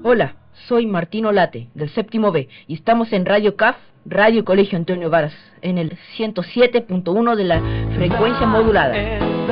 Hola, soy Martín Olate, del séptimo B, y estamos en Radio CAF, Radio Colegio Antonio Varas, en el 107.1 de la frecuencia modulada.